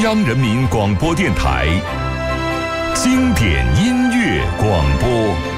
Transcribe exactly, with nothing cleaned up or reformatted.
央人民广播电台经典音乐广播。